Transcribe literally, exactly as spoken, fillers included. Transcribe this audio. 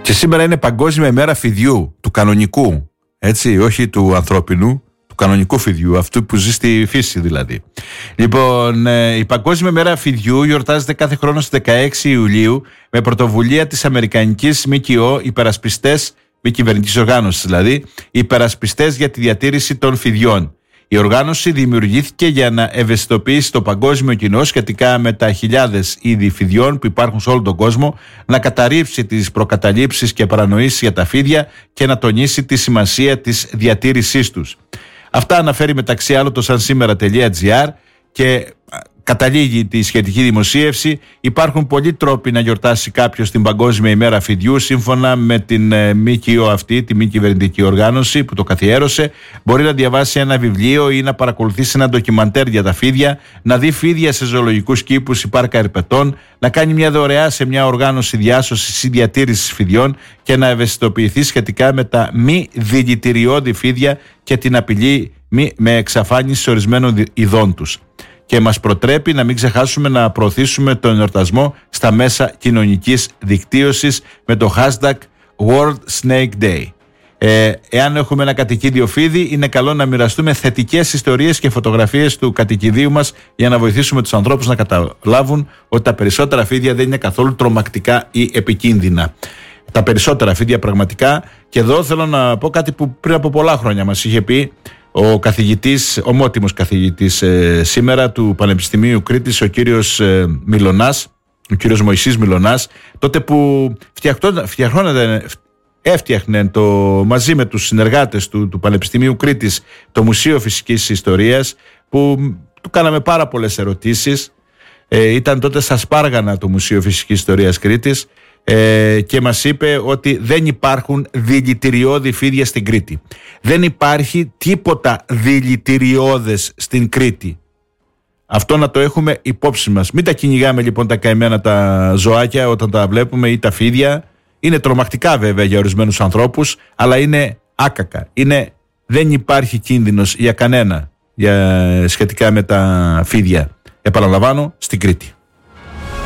Και σήμερα είναι Παγκόσμια ημέρα φιδιού, του κανονικού, έτσι, όχι του ανθρώπινου, του κανονικού φιδιού, αυτού που ζει στη φύση δηλαδή. Λοιπόν, η Παγκόσμια ημέρα φιδιού γιορτάζεται κάθε χρόνο στις δεκαέξι Ιουλίου με πρωτοβουλία της Αμερικανικής ΜΚΟ υπερασπιστές, μη κυβερνητικής οργάνωσης δηλαδή, υπερασπιστές για τη διατήρηση των φιδιών. Η οργάνωση δημιουργήθηκε για να ευαισθητοποιήσει το παγκόσμιο κοινό σχετικά με τα χιλιάδες είδη φιδιών που υπάρχουν σε όλο τον κόσμο, να καταρρύψει τις προκαταλήψεις και παρανοήσεις για τα φίδια και να τονίσει τη σημασία της διατήρησής τους. Αυτά αναφέρει μεταξύ άλλων το sansimera.gr και καταλήγει τη σχετική δημοσίευση. Υπάρχουν πολλοί τρόποι να γιορτάσει κάποιος την Παγκόσμια ημέρα φιδιού. Σύμφωνα με την ε, ΜΚΟ αυτή, τη μη κυβερνητική οργάνωση που το καθιέρωσε, μπορεί να διαβάσει ένα βιβλίο ή να παρακολουθήσει ένα ντοκιμαντέρ για τα φίδια, να δει φίδια σε ζωολογικούς κήπους ή πάρκα ερπετών, να κάνει μια δωρεά σε μια οργάνωση διάσωσης ή διατήρησης φιδιών και να ευαισθητοποιηθεί σχετικά με τα μη δηλητηριώδη φίδια και την απειλή με εξαφάνιση ορισμένων ειδών τους. Και μας προτρέπει να μην ξεχάσουμε να προωθήσουμε τον εορτασμό στα μέσα κοινωνικής δικτύωσης με το hashtag World Snake Day. Ε, εάν έχουμε ένα κατοικίδιο φίδι, είναι καλό να μοιραστούμε θετικές ιστορίες και φωτογραφίες του κατοικιδίου μας για να βοηθήσουμε τους ανθρώπους να καταλάβουν ότι τα περισσότερα φίδια δεν είναι καθόλου τρομακτικά ή επικίνδυνα. Τα περισσότερα φίδια πραγματικά. Και εδώ θέλω να πω κάτι που πριν από πολλά χρόνια μας είχε πει ο καθηγητής, ομότιμος καθηγητής ε, σήμερα του Πανεπιστημίου Κρήτης, ο κύριος ε, Μιλωνάς, ο κύριος Μωυσής Μιλωνάς, τότε που φτιαχνόταν, έφτιαχνε το, μαζί με τους συνεργάτες του, του Πανεπιστημίου Κρήτης το Μουσείο Φυσικής Ιστορίας, που του κάναμε πάρα πολλές ερωτήσεις. Ε, ήταν τότε στα Σπάργανα το Μουσείο Φυσικής Ιστορίας Κρήτης. Ε, και μας είπε ότι δεν υπάρχουν δηλητηριώδη φίδια στην Κρήτη. Δεν υπάρχει τίποτα δηλητηριώδες στην Κρήτη. Αυτό να το έχουμε υπόψη μας. Μην τα κυνηγάμε λοιπόν τα καημένα τα ζωάκια όταν τα βλέπουμε, ή τα φίδια. Είναι τρομακτικά βέβαια για ορισμένους ανθρώπους, αλλά είναι άκακα. Είναι, δεν υπάρχει κίνδυνος για κανένα για, σχετικά με τα φίδια. Επαναλαμβάνω, στην Κρήτη.